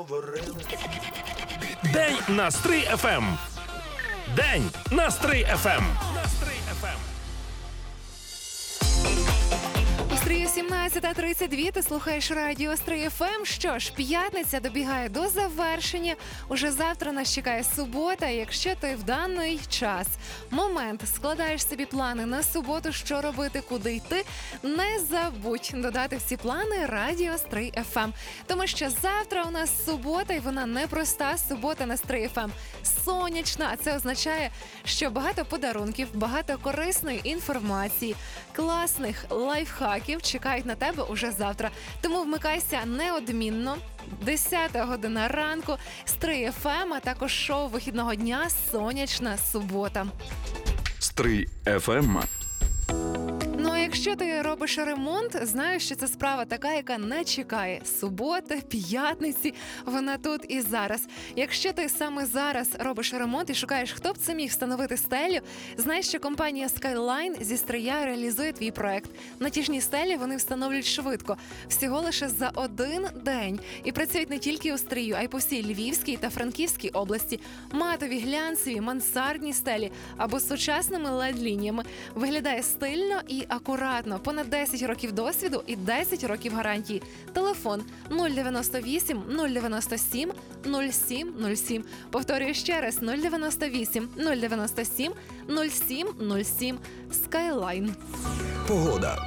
День на Стрий ФМ. День на Стрий ФМ. У Стрії 17:32, ти слухаєш радіо Стрий ФМ. Що ж, п'ятниця добігає до завершення. Уже завтра нас чекає субота. Якщо ти в даний момент складаєш собі плани на суботу, що робити, куди йти, не забудь додати всі плани радіо Стрий ФМ. Тому що завтра у нас субота, і вона непроста. Субота на Стрий ФМ сонячна, а це означає, що багато подарунків, багато корисної інформації, класних лайфхаків чекають на тебе уже завтра. Тому вмикайся неодмінно. 10 година ранку, Стрий ФМ, а також шоу вихідного дня «Сонячна субота». Стрий ФМ. Ну, а якщо ти робиш ремонт, знаєш, що це справа така, яка не чекає суботи, п'ятниці, вона тут і зараз. Якщо ти саме зараз робиш ремонт і шукаєш, хто б це міг встановити стелю, знаєш, що компанія Skyline зі Стрия реалізує твій проект. Натяжні стелі вони встановлюють швидко, всього лише за один день. І працюють не тільки у Стрию, а й по всій Львівській та Франківській області. Матові, глянцеві, мансардні стелі або з сучасними LED-лініями. Виглядає стильно і акуратно. Понад 10 років досвіду і 10 років гарантії. Телефон 098 097 0707. Повторюю ще раз: 098 097 0707. Skyline. Погода.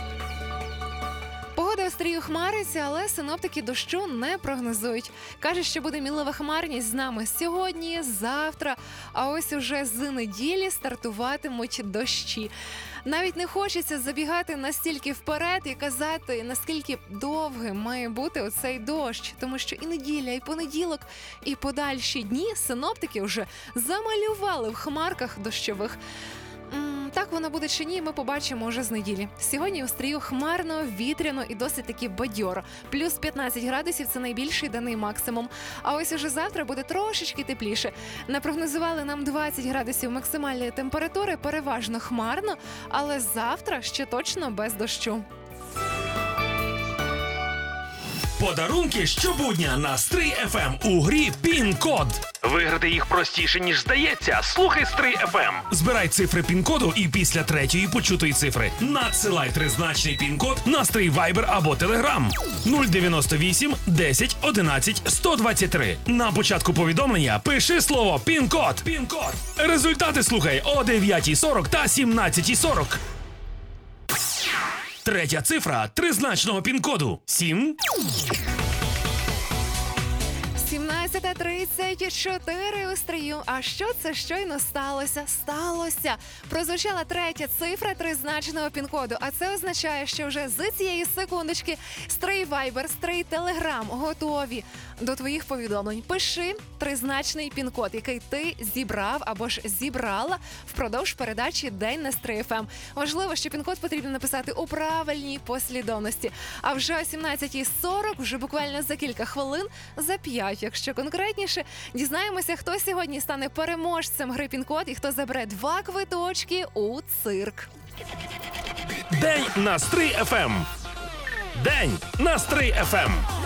Погода у Стрію хмариться, але синоптики дощу не прогнозують. Кажуть, що буде мінлива хмарність з нами сьогодні, завтра, а ось уже з неділі стартуватимуть дощі. Навіть не хочеться забігати настільки вперед і казати, наскільки довгим має бути оцей дощ. Тому що і неділя, і понеділок, і подальші дні синоптики вже замалювали в хмарках дощових. Так воно буде чи ні, ми побачимо вже з неділі. Сьогодні у Стрію хмарно, вітряно і досить таки бадьоро. Плюс 15 градусів – це найбільший даний максимум. А ось уже завтра буде трошечки тепліше. Напрогнозували нам 20 градусів максимальної температури, переважно хмарно, але завтра ще точно без дощу. Подарунки щобудня на Стрий ФМ у грі «Пін-код». Виграти їх простіше, ніж здається. Слухай Стрий ФМ. Збирай цифри пін-коду і після третьої почутої цифри надсилай тризначний пін-код на Стрий Вайбер або Телеграм 098 10 11 123. На початку повідомлення пиши слово «Пін-код». Пін-код. Результати слухай о 9:40 та 17:40. Третя цифра тризначного пін-коду 7. 17:34 у Стрию. А що це щойно сталося? Прозвучала третя цифра тризначного пін-коду. А це означає, що вже з цієї секундочки Стрий Вайбер, Стрий Телеграм готові до твоїх повідомлень. Пиши тризначний пін-код, який ти зібрав або ж зібрала впродовж передачі «День на Стрий ФМ». Важливо, що пін-код потрібно написати у правильній послідовності. А вже о 17:40, вже буквально за кілька хвилин, за 5, якщо конкретніше, дізнаємося, хто сьогодні стане переможцем гри «Пін-код» і хто забере 2 квиточки у цирк. День на Стрий ФМ. День на Стрий ФМ.